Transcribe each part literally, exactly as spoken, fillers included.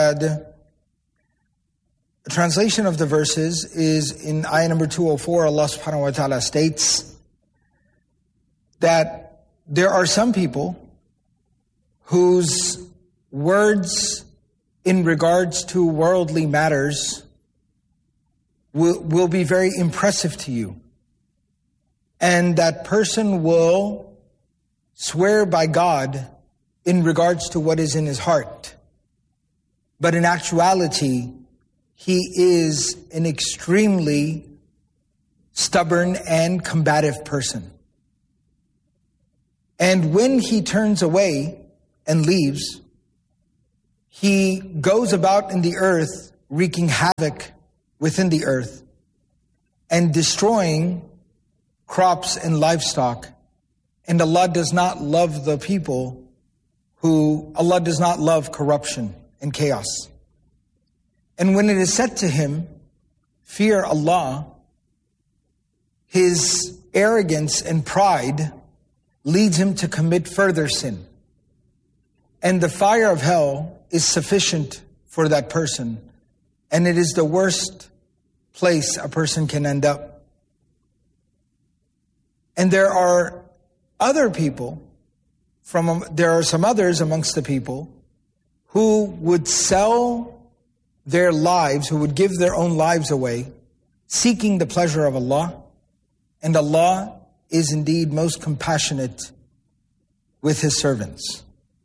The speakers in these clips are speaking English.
the translation of the verses is in ayah number two oh four. Allah subhanahu wa ta'ala states that there are some people whose words in regards to worldly matters will, will be very impressive to you. And that person will swear by God in regards to what is in his heart. But in actuality, he is an extremely stubborn and combative person. And when he turns away and leaves, he goes about in the earth wreaking havoc within the earth and destroying crops and livestock. And Allah does not love the people who, Allah does not love corruption and chaos. And when it is said to him, fear Allah, his arrogance and pride leads him to commit further sin. And the fire of hell is sufficient for that person. And it is the worst place a person can end up. And there are other people, from there are some others amongst the people who would sell their lives, who would give their own lives away, seeking the pleasure of Allah. And Allah is indeed most compassionate with His servants.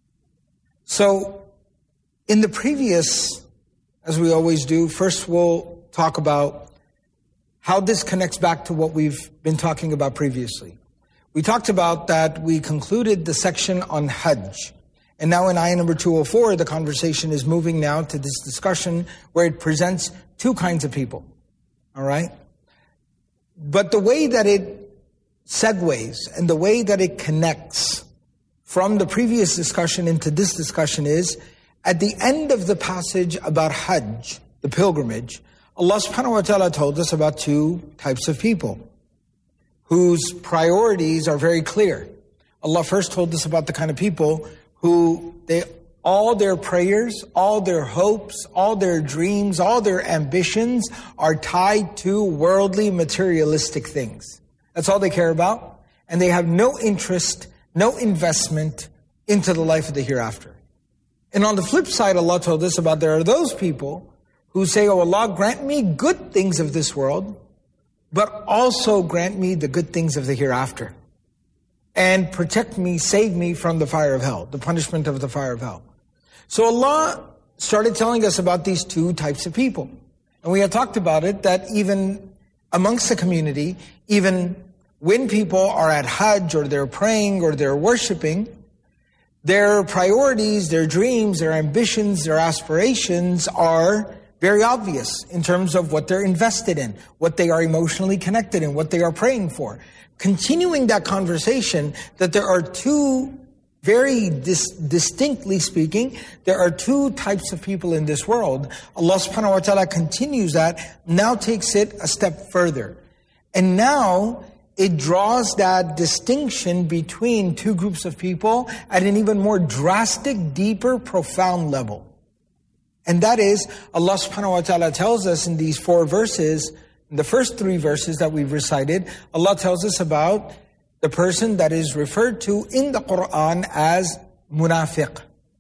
So, in the previous, as we always do, first we'll talk about how this connects back to what we've been talking about previously. We talked about that we concluded the section on Hajj. And now in ayah number two oh four, the conversation is moving now to this discussion where it presents two kinds of people. All right? But the way that it segues and the way that it connects from the previous discussion into this discussion is, at the end of the passage about Hajj, the pilgrimage, Allah subhanahu wa ta'ala told us about two types of people whose priorities are very clear. Allah first told us about the kind of people who they all their prayers, all their hopes, all their dreams, all their ambitions are tied to worldly materialistic things. That's all they care about. And they have no interest, no investment into the life of the hereafter. And on the flip side, Allah told us about there are those people who say, oh Allah, grant me good things of this world, but also grant me the good things of the hereafter. And protect me, save me from the fire of hell, the punishment of the fire of hell. So Allah started telling us about these two types of people. And we had talked about it, that even amongst the community, even when people are at Hajj or they're praying or they're worshiping, their priorities, their dreams, their ambitions, their aspirations are very obvious in terms of what they're invested in, what they are emotionally connected in, what they are praying for. Continuing that conversation, that there are two, very dis- distinctly speaking, there are two types of people in this world. Allah subhanahu wa ta'ala continues that, now takes it a step further. And now it draws that distinction between two groups of people at an even more drastic, deeper, profound level. And that is, Allah subhanahu wa ta'ala tells us in these four verses, in the first three verses that we've recited, Allah tells us about the person that is referred to in the Quran as munafiq,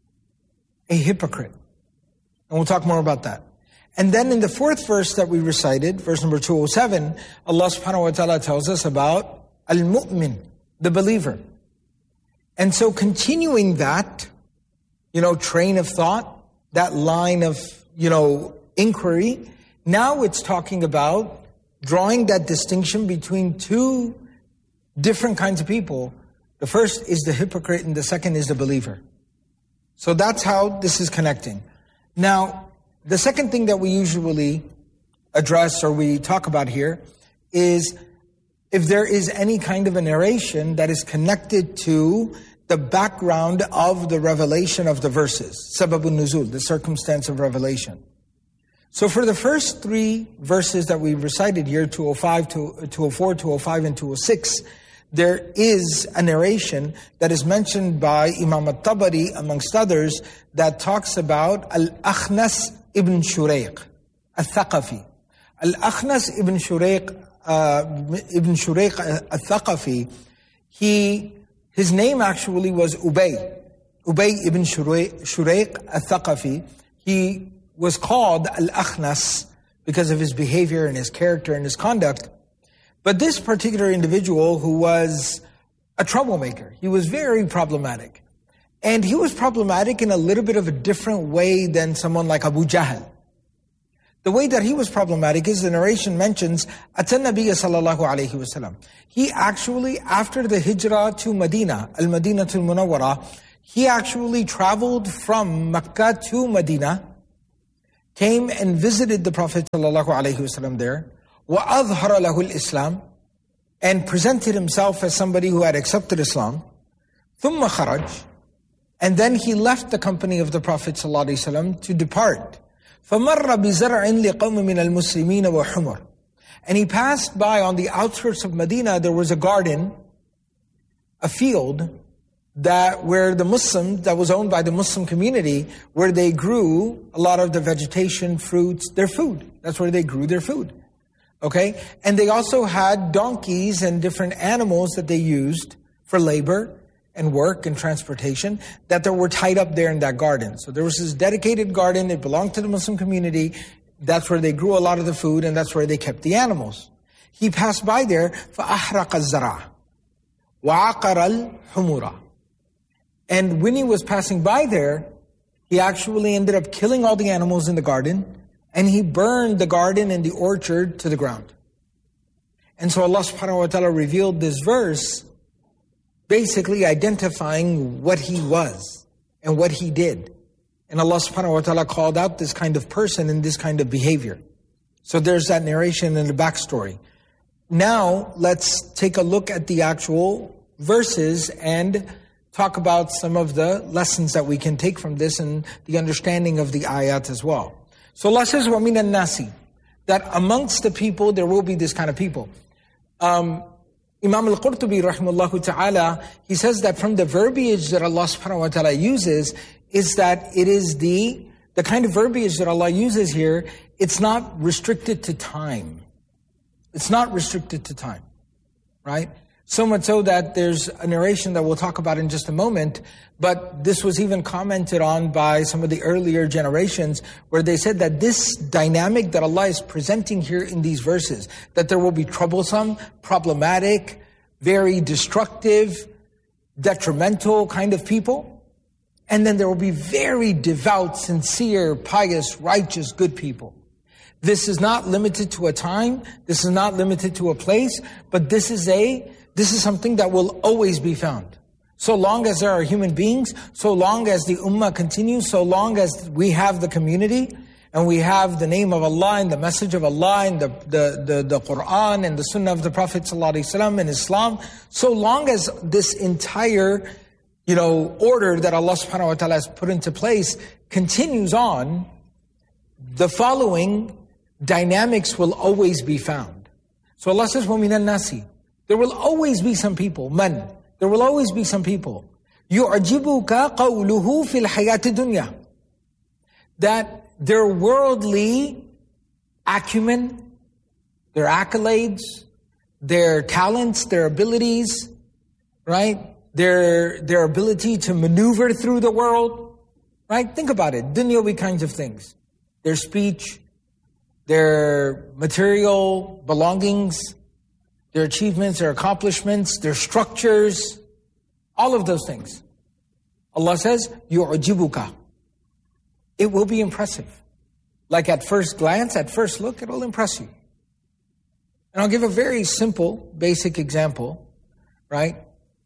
a hypocrite. And we'll talk more about that. And then in the fourth verse that we recited, verse number two oh seven, Allah subhanahu wa ta'ala tells us about al-mu'min, the believer. And so continuing that, you know, train of thought, that line of, you know, inquiry, now it's talking about drawing that distinction between two different kinds of people. The first is the hypocrite and the second is the believer. So that's how this is connecting. Now, the second thing that we usually address or we talk about here is if there is any kind of a narration that is connected to the background of the revelation of the verses, sababun nuzul, the circumstance of revelation. So for the first three verses that we recited here, two oh five, two oh four, two oh five, and two oh six, there is a narration that is mentioned by Imam al-Tabari, amongst others, that talks about Al-Akhnas ibn Shurayq, al-Thaqafi. Al-Akhnas ibn Shurayq, uh, ibn Shurayq al-Thaqafi, he, his name actually was Ubay. Ubay ibn Shurayq al-Thaqafi. He was called Al-Akhnas because of his behavior and his character and his conduct. But this particular individual, who was a troublemaker, he was very problematic. And he was problematic in a little bit of a different way than someone like Abu Jahl. The way that he was problematic is, the narration mentions, Atan Nabiya sallallahu alayhi wasallam. He actually, after the hijrah to Medina, al-Madinah al-Munawwara, he actually traveled from Mecca to Medina, came and visited the Prophet sallallahu alayhi wasallam there, وَأَظْهَرَ لَهُ الْإِسْلَامِ, and presented himself as somebody who had accepted Islam. ثُمَّ خَرَجْ, and then he left the company of the Prophet ﷺ to depart. فَمَرَّ بِزَرْعٍ لِقَوْمٍ مِنَ الْمُسْلِمِينَ وَحُمُرٍ, and he passed by, on the outskirts of Medina, there was a garden, a field, that where the Muslims, that was owned by the Muslim community, where they grew a lot of the vegetation, fruits, their food. That's where they grew their food. Okay? And they also had donkeys and different animals that they used for labor and work and transportation that they were tied up there in that garden. So there was this dedicated garden. It belonged to the Muslim community. That's where they grew a lot of the food, and that's where they kept the animals. He passed by there, فَأَحْرَقَ الزَّرَعَ وَعَقَرَ الْحُمُرَ. And when he was passing by there, he actually ended up killing all the animals in the garden, and he burned the garden and the orchard to the ground. And so Allah subhanahu wa ta'ala revealed this verse, basically identifying what he was and what he did. And Allah subhanahu wa ta'ala called out this kind of person and this kind of behavior. So there's that narration and the backstory. Now let's take a look at the actual verses and talk about some of the lessons that we can take from this and the understanding of the ayat as well. So Allah says, وَمِنَ النَّاسِ, that amongst the people, there will be this kind of people. Um, Imam al-Qurtubi, rahimahullah ta'ala, he says that from the verbiage that Allah subhanahu wa ta'ala uses, is that it is the, the kind of verbiage that Allah uses here, it's not restricted to time. It's not restricted to time, right? So much so that there's a narration that we'll talk about in just a moment, but this was even commented on by some of the earlier generations, where they said that this dynamic that Allah is presenting here in these verses, that there will be troublesome, problematic, very destructive, detrimental kind of people, and then there will be very devout, sincere, pious, righteous, good people. This is not limited to a time, this is not limited to a place, but this is a This is something that will always be found. So long as there are human beings, so long as the ummah continues, so long as we have the community, and we have the name of Allah and the message of Allah and the, the, the, the Quran and the Sunnah of the Prophet ﷺ and Islam, so long as this entire, you know, order that Allah subhanahu wa ta'ala has put into place continues on, the following dynamics will always be found. So Allah says, وَمِنَ النَّاسِ, there will always be some people, man, there will always be some people, يُعْجِبُكَ قَوْلُهُ فِي الْحَيَاةِ الدُّنْيَا, that their worldly acumen, their accolades, their talents, their abilities, right? Their, their ability to maneuver through the world, right? Think about it, dunyawi kinds of things. Their speech, their material belongings, their achievements, their accomplishments, their structures, all of those things. Allah says, يُعْجِبُكَ. It will be impressive. Like at first glance, at first look, it will impress you. And I'll give a very simple, basic example, right?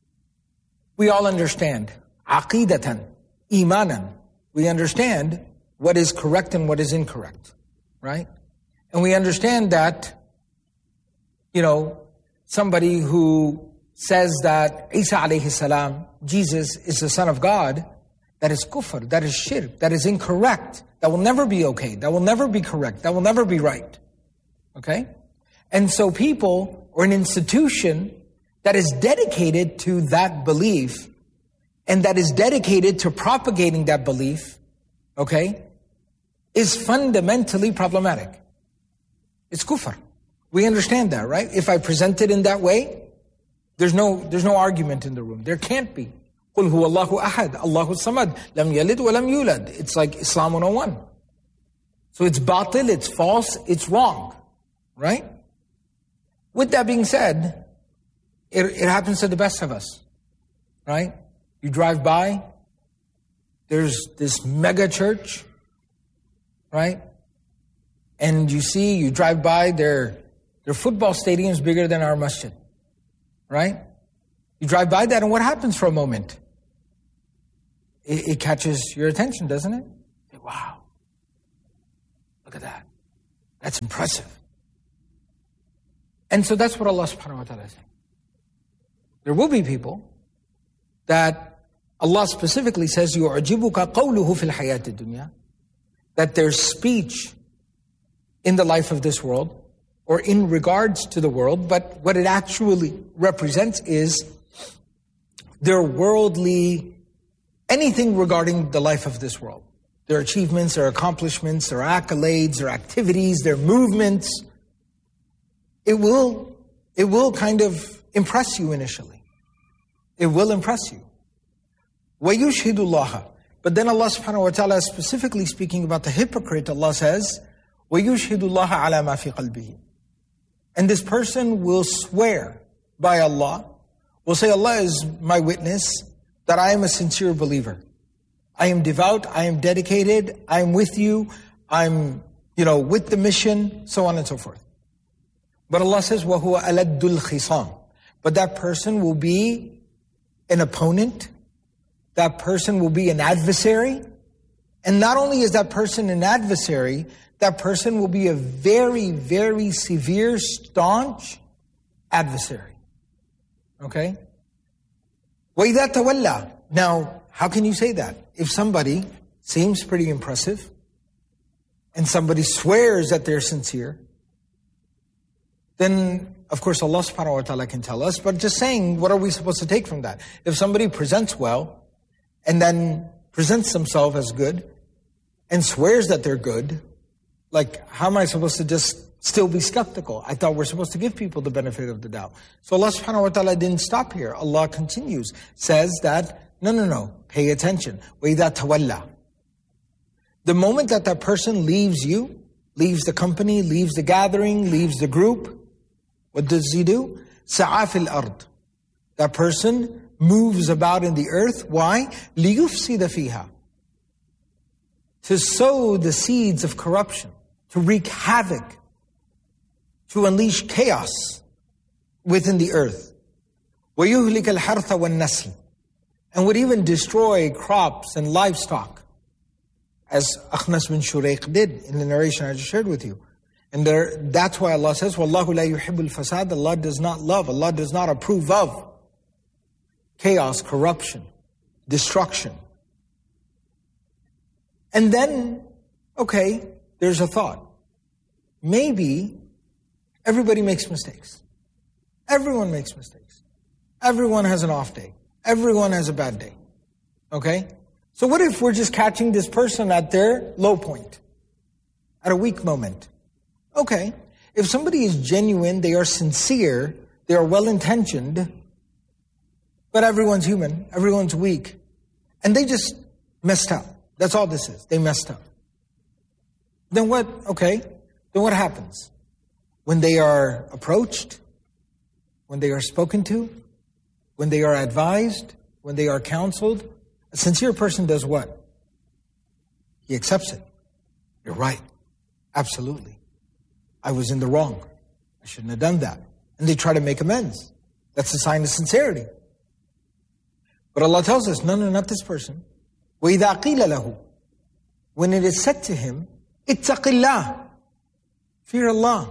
We all understand, aqidatan, imanan. We understand what is correct and what is incorrect, right? And we understand that, you know, somebody who says that Isa alayhi salam, Jesus, is the Son of God, that is kufr, that is shirk, that is incorrect, that will never be okay, that will never be correct, that will never be right. Okay? And so people, or an institution that is dedicated to that belief and that is dedicated to propagating that belief, okay, is fundamentally problematic. It's kufr. We understand that, right? If I present it in that way, there's no there's no argument in the room. There can't be. قُلْ هُوَ اللَّهُ أَحَدٌ اللَّهُ الصَّمَدُ لَمْ يَلِدْ وَلَمْ يُولَدْ. It's like Islam one oh one. So it's batil, it's false, it's wrong, right? With that being said, it, it happens to the best of us, right? You drive by, there's this mega church, right? And you see, you drive by, their, their football stadium is bigger than our masjid, right? You drive by that, and what happens for a moment? It, it catches your attention, doesn't it? Wow. Look at that. That's impressive. And so that's what Allah subhanahu wa ta'ala is saying. There will be people that Allah specifically says, يُعْجِبُكَ قَوْلُهُ فِي الْحَيَاةِ الدُّنْيَا, that their speech in the life of this world, or in regards to the world, but what it actually represents is their worldly, anything regarding the life of this world. Their achievements, their accomplishments, their accolades, their activities, their movements. It will, it will kind of impress you initially. It will impress you. وَيُشْهِدُ اللَّهَ. But then Allah subhanahu wa ta'ala is specifically speaking about the hypocrite. Allah says, وَيُشْهِدُ اللَّهَ عَلَى مَا فِي قَلْبِهِ. And this person will swear by Allah, will say, Allah is my witness that I am a sincere believer. I am devout, I am dedicated, I am with you, I'm, you know, with the mission, so on and so forth. But Allah says, وَهُوَ أَلَدُّ الْخِصَامِ. But that person will be an opponent, that person will be an adversary, and not only is that person an adversary, that person will be a very, very severe, staunch adversary. Okay? وَإِذَا تَوَلَّى. Now, how can you say that? If somebody seems pretty impressive, and somebody swears that they're sincere, then, of course, Allah subhanahu wa ta'ala can tell us, but just saying, what are we supposed to take from that? If somebody presents well, and then presents themselves as good, and swears that they're good, like, how am I supposed to just still be skeptical? I thought we're supposed to give people the benefit of the doubt. So Allah subhanahu wa ta'ala didn't stop here. Allah continues, says that, no, no, no, pay attention. وَإِذَا تَوَلَّى. The moment that that person leaves you, leaves the company, leaves the gathering, leaves the group, what does he do? سَعَى فِي الْأَرْضِ. That person moves about in the earth. Why? لِيُفْسِدَ فِيهَا. To sow the seeds of corruption, to wreak havoc, to unleash chaos within the earth. وَيُهْلِكَ الْحَرْثَ وَالنَّسْلِ. And would even destroy crops and livestock, as Akhnas bin Shurayq did in the narration I just shared with you. And there, that's why Allah says, وَاللَّهُ لَا يُحِبُّ الْفَسَادَ. Allah does not love, Allah does not approve of chaos, corruption, destruction. And then, okay, there's a thought. Maybe everybody makes mistakes. Everyone makes mistakes. Everyone has an off day. Everyone has a bad day. Okay? So what if we're just catching this person at their low point? At a weak moment? Okay. If somebody is genuine, they are sincere, they are well-intentioned, but everyone's human, everyone's weak, and they just messed up. That's all this is. They messed up. Then what? Okay. Then what happens? When they are approached, when they are spoken to, when they are advised, when they are counseled, a sincere person does what? He accepts it. You're right. Absolutely. I was in the wrong. I shouldn't have done that. And they try to make amends. That's a sign of sincerity. But Allah tells us, no, no, not this person. وَإِذَا قِيلَ لَهُ. When it is said to him, اتَّقِ اللَّهِ. Fear Allah.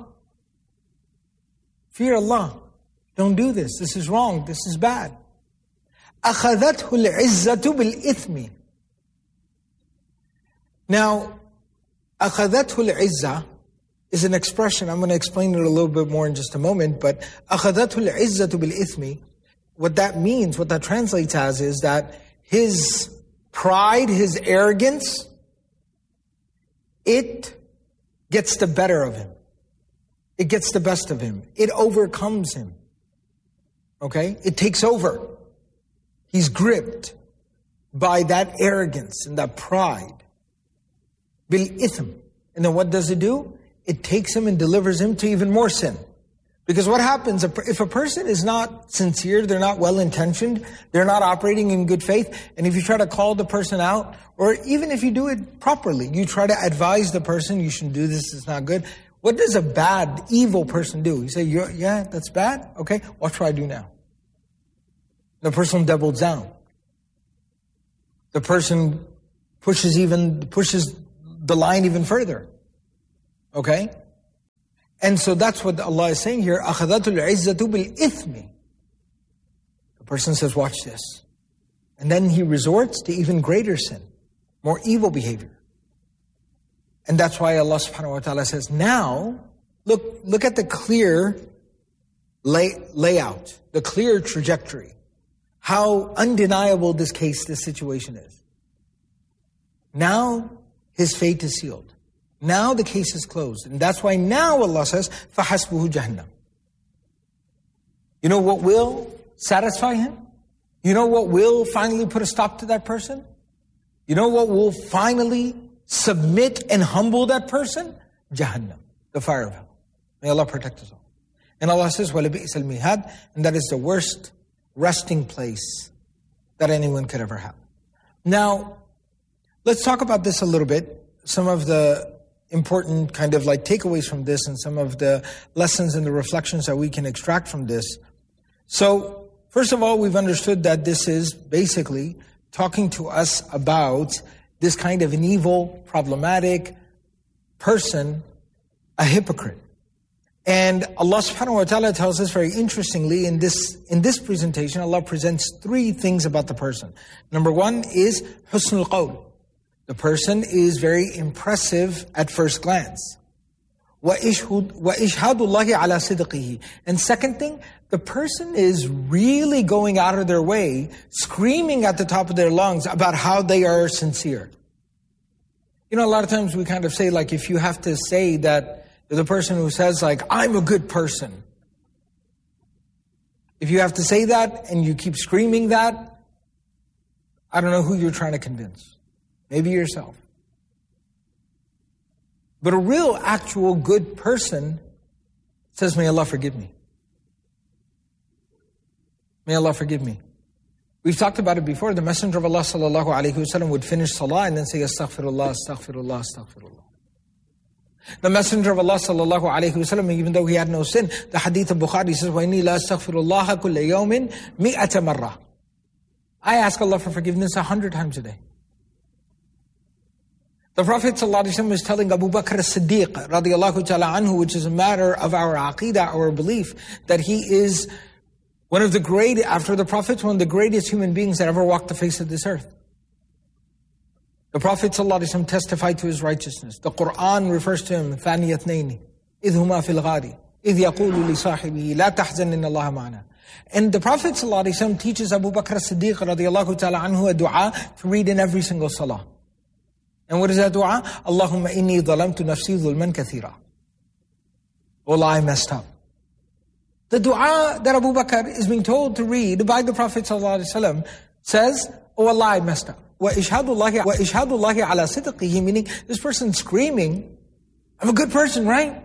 Fear Allah. Don't do this. This is wrong. This is bad. أَخَذَتْهُ الْعِزَّةُ بِالْإِثْمِ. Now, أَخَذَتْهُ الْعِزَّةُ is an expression. I'm going to explain it a little bit more in just a moment. But أَخَذَتْهُ الْعِزَّةُ بِالْإِثْمِ, what that means, what that translates as, is that his pride, his arrogance, it gets the better of him. It gets the best of him. It overcomes him. Okay? It takes over. He's gripped by that arrogance and that pride. Bil-ithm. And then what does it do? It takes him and delivers him to even more sin. Because what happens if a person is not sincere, they're not well-intentioned, they're not operating in good faith, and if you try to call the person out, or even if you do it properly, you try to advise the person, you shouldn't do this, it's not good. What does a bad, evil person do? You say, You're, yeah, that's bad? Okay, what should I do now? The person doubles down. The person pushes even pushes the line even further. Okay? And so that's what Allah is saying here. أَخَذَتُ الْعِزَّةُ بِالْإِثْمِ. The person says, watch this. And then he resorts to even greater sin, more evil behavior. And that's why Allah subhanahu wa ta'ala says, now, look, look at the clear lay, layout, the clear trajectory. How undeniable this case, this situation is. Now, his fate is sealed. Now the case is closed. And that's why now Allah says, فَحَسْبُهُ جَهَنَّمْ. You know what will satisfy him? You know what will finally put a stop to that person? You know what will finally submit and humble that person? Jahannam, the fire of hell. May Allah protect us all. And Allah says, وَلَبِئْسَ الْمِهَادِ, and that is the worst resting place that anyone could ever have. Now, let's talk about this a little bit. Some of the important kind of like takeaways from this and some of the lessons and the reflections that we can extract from this. So, first of all, we've understood that this is basically talking to us about this kind of an evil, problematic person, a hypocrite. And Allah subhanahu wa ta'ala tells us very interestingly in this in this presentation, Allah presents three things about the person. Number one is husnul qawl. The person is very impressive at first glance. وَإِشْهَادُ اللَّهِ عَلَى صِدْقِهِ. And second thing, the person is really going out of their way, screaming at the top of their lungs about how they are sincere. You know, a lot of times we kind of say, like, if you have to say that the person who says, like, I'm a good person. If you have to say that and you keep screaming that, I don't know who you're trying to convince. Maybe yourself. But a real, actual good person says, may Allah forgive me. May Allah forgive me. We've talked about it before. The Messenger of Allah sallallahu alayhi wasallam would finish salah and then say, astaghfirullah, astaghfirullah, astaghfirullah. The Messenger of Allah sallallahu alayhi wasallam, even though he had no sin, the hadith of Bukhari says, وَإِنِّي لَا أَسْتَغْفِرُ اللَّهَ كُلَّ يَوْمٍ مِئَةَ مَرَّةٍ. I ask Allah for forgiveness a hundred times a day. The Prophet ﷺ was telling Abu Bakr as-Siddiq radiyallahu ta'ala anhu, which is a matter of our aqeedah, our belief, that he is one of the great, after the Prophets, one of the greatest human beings that ever walked the face of this earth. The Prophet ﷺ testified to his righteousness. The Quran refers to him, ثَانِيَ اثْنَيْنِ إِذْ هُمَا فِي الْغَارِ إِذْ يَقُولُ لِصَاحِبِهِ لَا تَحْزَنْ إِنَّ اللَّهَ مَعَنَا. And the Prophet ﷺ teaches Abu Bakr as-Siddiq radiyallahu ta'ala anhu a dua to read in every single salah. And what is that dua? Allahumma inni dhalamtu nafsi dhulman kathira. Oh Allah, I messed up. The dua that Abu Bakr is being told to read by the Prophet ﷺ says, oh Allah, I messed up. Wa ishhadullahi wa ishhadullahi ala sidqihi, meaning this person screaming, I'm a good person, right?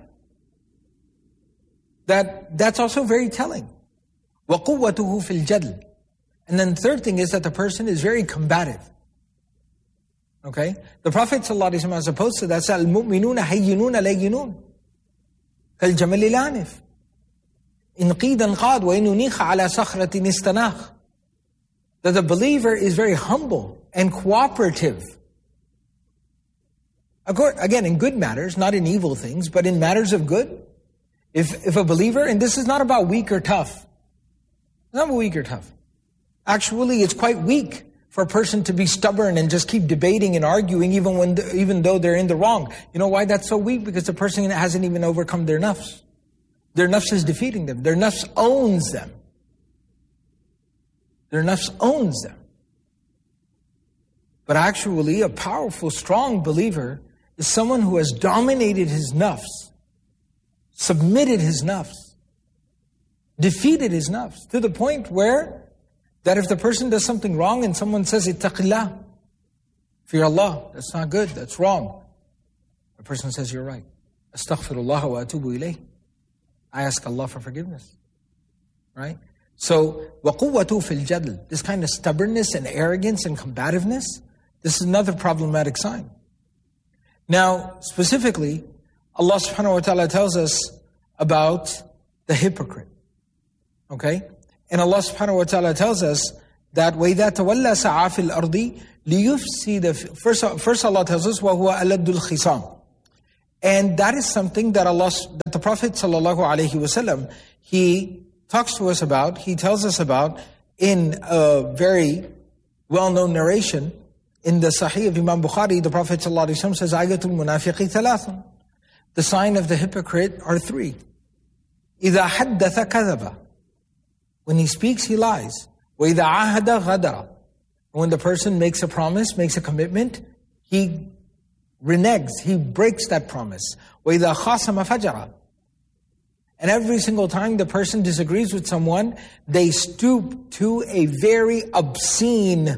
That that's also very telling. Wa quwwatuhu fil jadl. And then the third thing is that the person is very combative. Okay? The Prophet ﷺ, as opposed to that, said, Al-mu'minuna hayyinuna layyinun. Kal-jamali lanif. In qidan qad wa in uniqa ala sakhratin istanakh. That the believer is very humble and cooperative. Again, in good matters, not in evil things, but in matters of good. If, if a believer, and this is not about weak or tough. It's not about weak or tough. Actually, it's quite weak for a person to be stubborn and just keep debating and arguing even when the, even though they're in the wrong. You know why that's so weak? Because the person hasn't even overcome their nafs. Their nafs is defeating them. Their nafs owns them. Their nafs owns them. But actually, a powerful, strong believer is someone who has dominated his nafs, submitted his nafs, defeated his nafs, to the point where that if the person does something wrong and someone says, ittaqillah, fear Allah, that's not good, that's wrong. The person says, you're right. Astaghfirullah wa atubu ilayh. I ask Allah for forgiveness. Right? So, وَقُوَّةُ فِي الْجَدْلِ, this kind of stubbornness and arrogance and combativeness, this is another problematic sign. Now, specifically, Allah subhanahu wa ta'ala tells us about the hypocrite. Okay? And Allah subhanahu wa ta'ala tells us that وَإِذَا تَوَلَّى سَعَى فِي الْأَرْضِ لِيُفْسِدَ. First, first Allah tells us وَهُوَ أَلَدُّ الْخِصَامِ. And that is something that Allah, that the Prophet sallallahu alaihi wasallam, he talks to us about, he tells us about in a very well-known narration in the Sahih of Imam Bukhari. The Prophet sallallahu alaihi wasallam says, "Ayatul munafiqi thalathun." The sign of the hypocrite are three. إِذَا حَدَّثَ كَذَبَ. When he speaks, he lies. وَإِذَا عَاهَدَ غَدَرَ. When the person makes a promise, makes a commitment, he reneges, he breaks that promise. وَإِذَا خَاصَمَ فَجَرَ. And every single time the person disagrees with someone, they stoop to a very obscene